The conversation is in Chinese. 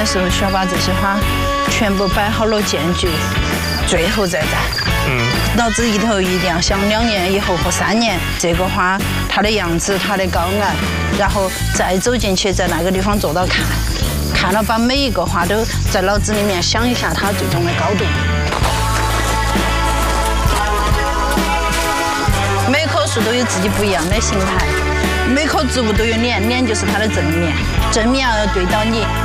的时候，需要把这些花全部摆好了间距，最后再戴。脑子里头一定要想2年以后和3年，这个花它的样子、它的高矮，然后再走进去，在那个地方坐到看了，把每一个花都在脑子里面想一下它最终的高度。每棵树都有自己不一样的形态，每棵植物都有脸，脸就是它的正面，正面要对到你。